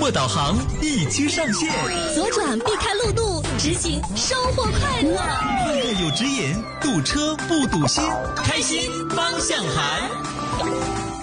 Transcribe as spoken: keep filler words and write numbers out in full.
获导航，一区上线。 左转避开路怒，直行收获快乐。 快乐有指引，堵车不堵心，开心方向盘。